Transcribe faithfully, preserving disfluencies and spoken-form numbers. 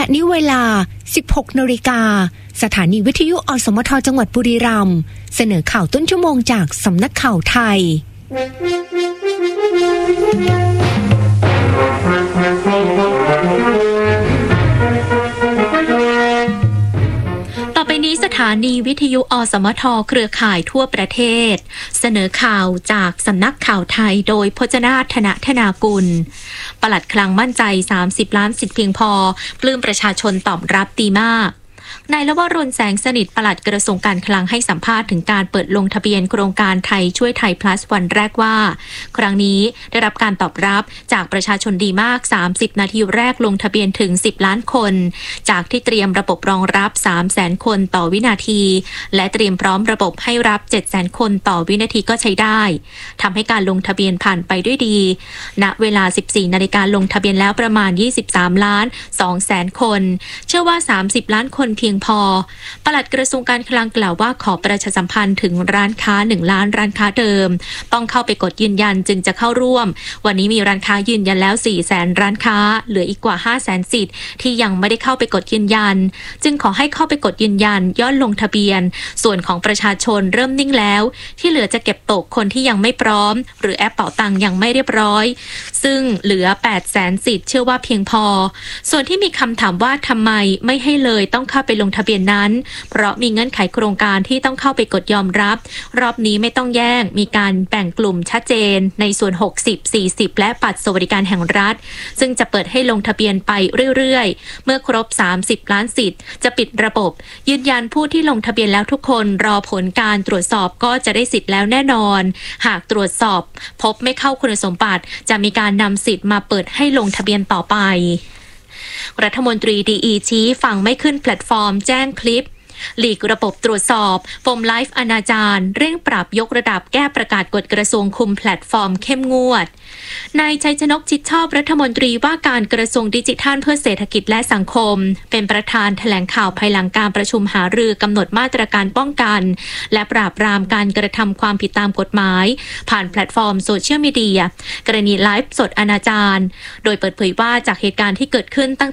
ณนี้เวลา สิบหกนาฬิกา สถานีวิทยุอสมทจังหวัดบุรีรัมย์เสนอข่าวต้นชั่วโมงจากสำนักข่าวไทยต่อไปนี้สถานีวิทยุอสมทเครือข่ายทั่วประเทศเสนอข่าวจากสำนักข่าวไทยโดยพจนาถ ธนธนากุลปลัดคลังมั่นใจสามสิบล้านสิทธิ์เพียงพอปลื้มประชาชนตอบรับดีมากนายลวรนแสงสนิทปลัดกระทรวงการคลังให้สัมภาษณ์ถึงการเปิดลงทะเบียนโครงการไทยช่วยไทย plus วันแรกว่าครั้งนี้ได้รับการตอบรับจากประชาชนดีมากสามสิบนาทีแรกลงทะเบียนถึงสิบล้านคนจากที่เตรียมระบบรองรับ สามแสนคนต่อวินาทีและเตรียมพร้อมระบบให้รับ เจ็ดแสนคนต่อวินาทีก็ใช้ได้ทำให้การลงทะเบียนผ่านไปด้วยดีณเวลา สิบสี่นาฬิกาลงทะเบียนแล้วประมาณยี่สิบสามล้านสองแสนคนเชื่อว่าสามสิบล้านคนเพียงพอปลัดกระทรวงการคลังกล่าวว่าขอประชาสัมพันธ์ถึงร้านค้าหนึ่งล้านร้านค้าเดิมต้องเข้าไปกดยืนยันจึงจะเข้าร่วมวันนี้มีร้านค้ายืนยันแล้ว สี่แสนร้านค้าเหลืออีกกว่า ห้าแสนสิทธิ์ที่ยังไม่ได้เข้าไปกดยืนยันจึงขอให้เข้าไปกดยืนยันย้อนลงทะเบียนส่วนของประชาชนเริ่มนิ่งแล้วที่เหลือจะเก็บตกคนที่ยังไม่พร้อมหรือแอปเป๋าตังค์ยังไม่เรียบร้อยซึ่งเหลือ แปดแสนสิทธิ์เชื่อว่าเพียงพอส่วนที่มีคำถามว่าทำไมไม่ให้เลยต้องเข้าไปลงทะเบียนนั้นเพราะมีเงื่อนไขโครงการที่ต้องเข้าไปกดยอมรับรอบนี้ไม่ต้องแย่งมีการแบ่งกลุ่มชัดเจนในส่วนหกสิบ สี่สิบและบัตรสวัสดิการแห่งรัฐซึ่งจะเปิดให้ลงทะเบียนไปเรื่อยๆเมื่อครบสามสิบล้านสิทธิ์จะปิดระบบยืนยันผู้ที่ลงทะเบียนแล้วทุกคนรอผลการตรวจสอบก็จะได้สิทธิ์แล้วแน่นอนหากตรวจสอบพบไม่เข้าคุณสมบัติจะมีการนำสิทธิ์มาเปิดให้ลงทะเบียนต่อไปรัฐมนตรีดีอีชี้ฟังไม่ขึ้นแพลตฟอร์มแจ้งคลิปหลีกระบบตรวจสอบโฟมไลฟ์อนาจารเร่งปรับยกระดับแก้ประกาศกฎกระทรวงคุมแพลตฟอร์มเข้มงวดนายชัยชนกชิดชอบรัฐมนตรีว่าการกระทรวงดิจิทัลเพื่อเศรษฐกิจและสังคมเป็นประธานแถลงข่าวภายหลังการประชุมหารือกำหนดมาตรการป้องกันและปราบปรามการกระทำความผิดตามกฎหมายผ่านแพลตฟอร์มโซเชียลมีเดียกรณีไลฟ์สดอนาจารโดยเปิดเผยว่าจากเหตุการณ์ที่เกิดขึ้นตั้ง